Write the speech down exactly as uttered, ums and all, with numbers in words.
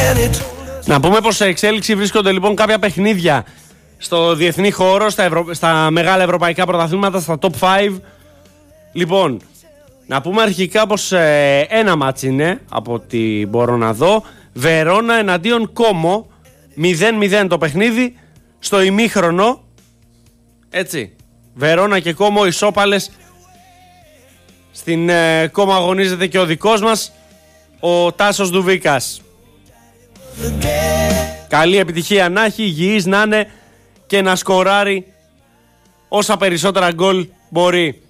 Να πούμε πως σε εξέλιξη βρίσκονται λοιπόν κάποια παιχνίδια στο διεθνή χώρο, στα, ευρω... στα μεγάλα ευρωπαϊκά πρωταθλήματα, στα top πέντε. Λοιπόν, να πούμε αρχικά πως ε, ένα μάτς είναι, από ό,τι μπορώ να δω. Βερόνα εναντίον Κόμο, μηδέν μηδέν το παιχνίδι, στο ημίχρονο. Έτσι, Βερόνα και Κόμο ισόπαλες. Στην ε, Κόμο αγωνίζεται και ο δικός μας, ο Τάσος Δουβίκας. Καλή επιτυχία να έχει, υγιής να είναι και να σκοράρει όσα περισσότερα γκολ μπορεί.